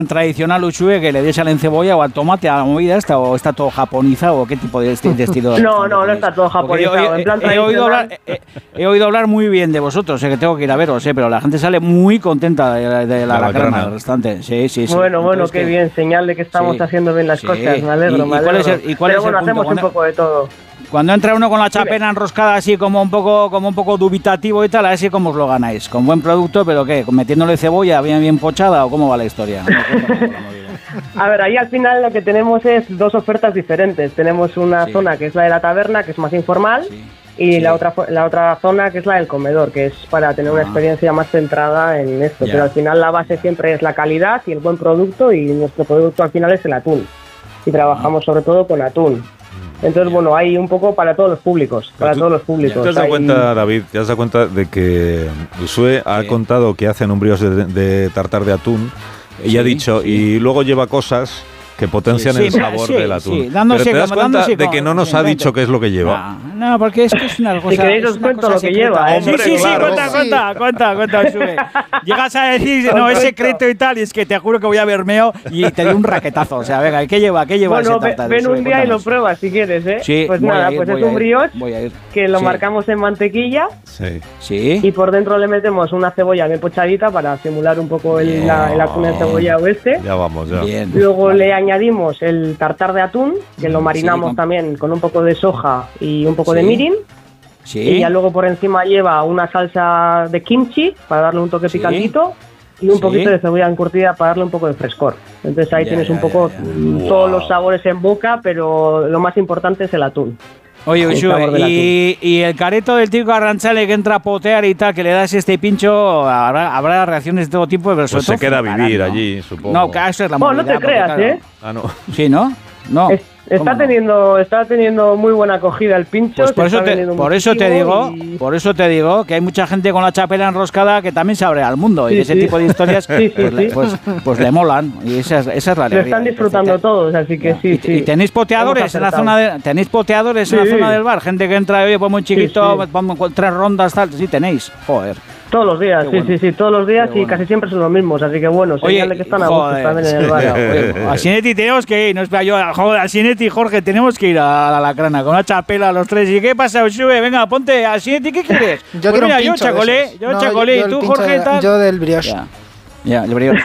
tradicional Ushue que le des al encebolla o al tomate a la movida esta, o está todo japonizado, o qué tipo de estilo? No está todo japonizado. En plan he oído hablar muy bien de vosotros, sé que tengo que ir a veros, pero la gente sale muy contenta de la alacrana restante. Sí. Bueno, qué bien, señal de que estamos haciendo bien las cosas, me alegro. Pero bueno, hacemos un poco de todo. Cuando entra uno con la chapela enroscada así como un poco dubitativo y tal, a ver si cómo os lo ganáis. Con buen producto, pero ¿qué? ¿Metiéndole cebolla bien pochada o cómo va la historia? A ver, ahí al final lo que tenemos es dos ofertas diferentes. Tenemos una zona que es la de la taberna, que es más informal, y la otra zona que es la del comedor, que es para tener una experiencia más centrada en esto. Pero al final la base siempre es la calidad y el buen producto, y nuestro producto al final es el atún. Y trabajamos sobre todo con atún. Entonces, bueno, hay un poco para todos los públicos. ¿Te has dado cuenta, David, de que Ushue ha contado que hacen un brioche de tartar de atún y ha dicho, y luego lleva cosas que potencian el sabor del atún. Pero te das cuenta de que no nos ha dicho qué es lo que lleva. No, porque es que es una cosa... Si queréis os cuento lo que lleva. Sí, cuenta, Ushue. Llegas a decir, no, es secreto y tal, y es que te juro que voy a Bermeo y te doy un raquetazo. O sea, venga, ¿qué lleva bueno, ese tartar? Ven un día y lo pruebas si quieres, ¿eh? Sí, pues nada, pues es un brioche que lo marcamos en mantequilla. Sí. Y por dentro le metemos una cebolla bien pochadita para simular un poco el atún de cebolla oeste. Ya vamos, ya. Bien. Luego le añadimos el tartar de atún, que lo marinamos también con un poco de soja y un poco de mirin. Y ya luego por encima lleva una salsa de kimchi para darle un toque picantito y un poquito de cebolla encurtida para darle un poco de frescor. Entonces ahí tienes un poco todos los sabores en boca, pero lo más importante es el atún. Oye, Ushue, y el careto del tío Arranchale que entra a potear y tal, que le das este pincho, habrá reacciones de todo tipo, pero pues se queda a vivir allí, supongo. No, eso es la movilidad. No te creas, claro, Ah, no. Sí, ¿no? No. Está teniendo muy buena acogida el pincho. Pues por eso te digo que hay mucha gente con la chapela enroscada que también se abre al mundo y ese tipo de historias pues le molan, y esa es la alegría. Lo están disfrutando todos, así que sí. ¿Y tenéis poteadores en la zona la zona del bar? Gente que entra, oye, pues muy chiquito, vamos con 3 rondas, tal. Sí, tenéis. Joder. Todos los días, sí, todos los días, y casi siempre son los mismos, así que bueno, señal de que están a gusto también en el bar. A Sinetti tenemos que ir, no espera yo, a Sinetti y Jorge tenemos que ir a la Alacrana con una chapela los tres. ¿Y qué pasa, Ushue? Venga, ponte a Sinetti, ¿qué quieres? Yo quiero mira, yo chacolé, y tú, Jorge, tal. Yo del brioche. Ya, el brioche,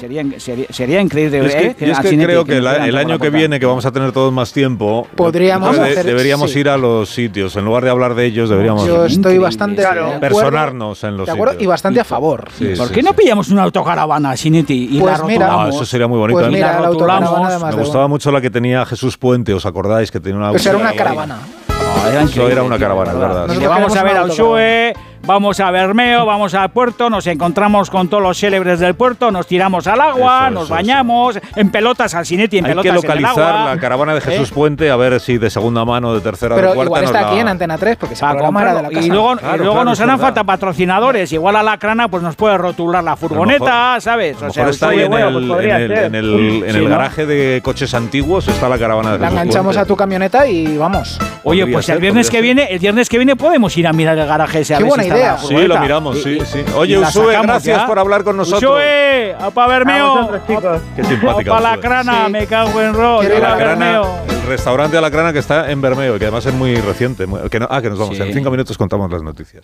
sería increíble. Yo es que creo que el año que viene, que vamos a tener todos más tiempo, deberíamos ir a los sitios. En lugar de hablar de ellos, deberíamos... Yo estoy bastante personarnos en los sitios. Y bastante a favor. ¿Por qué no pillamos una autocaravana, Sinetti, y la rotulamos? Eso sería muy bonito. Pues mira, la autocaravana me gustaba mucho la que tenía Jesús Puente, ¿os acordáis? Que tenía una... Eso era una caravana. Eso era una caravana, es verdad. Vamos a ver a Ushue, vamos a Bermeo, vamos al puerto, nos encontramos con todos los célebres del puerto, nos tiramos al agua, nos bañamos, en pelotas al Sinetti, en pelotas en el agua. Hay que localizar la caravana de Jesús Puente, a ver si de segunda mano, de tercera, de cuarta. Pero igual está aquí en Antena 3, porque ese programa era de la casa. Y luego nos harán falta patrocinadores, igual a la Alacrana pues nos puede rotular la furgoneta, ¿sabes? A lo mejor está ahí en el garaje de coches antiguos, está la caravana de Jesús Puente. La enganchamos a tu camioneta y vamos. Oye, pues el viernes que viene podemos ir a mirar el garaje ese. Qué buena idea. Sí, lo miramos, sí. Oye, Ushue, gracias por hablar con nosotros. Ushue, a Bermeo. Qué simpática. A la Alacrana, me cago en rock. El restaurante Alacrana que está en Bermeo y que además es muy reciente. Que nos vamos. En 5 minutos contamos las noticias.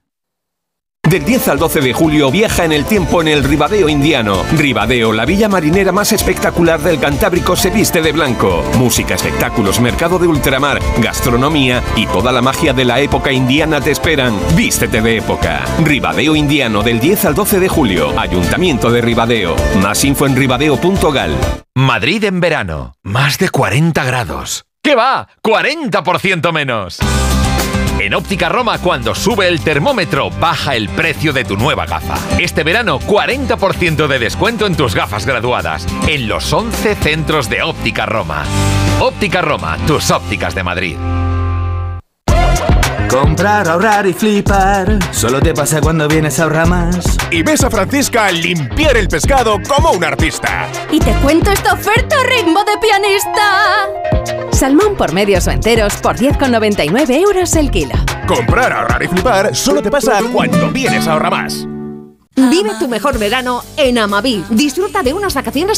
Del 10 al 12 de julio viaja en el tiempo en el Ribadeo indiano. Ribadeo, la villa marinera más espectacular del Cantábrico, se viste de blanco. Música, espectáculos, mercado de ultramar, gastronomía y toda la magia de la época indiana te esperan. Vístete de época. Ribadeo indiano, del 10 al 12 de julio. Ayuntamiento de Ribadeo. Más info en ribadeo.gal. Madrid en verano. Más de 40 grados. ¿Qué va? ¡40% menos! En Óptica Roma, cuando sube el termómetro, baja el precio de tu nueva gafa. Este verano, 40% de descuento en tus gafas graduadas, en los 11 centros de Óptica Roma. Óptica Roma, tus ópticas de Madrid. Comprar, ahorrar y flipar, solo te pasa cuando vienes a Ahorramás. Y ves a Francisca limpiar el pescado como un artista. Y te cuento esta oferta ritmo de pianista. Salmón por medios o enteros por 10,99 € el kilo. Comprar, ahorrar y flipar solo te pasa cuando vienes a Ahorramás. Vive tu mejor verano en Amaví. Disfruta de unas vacaciones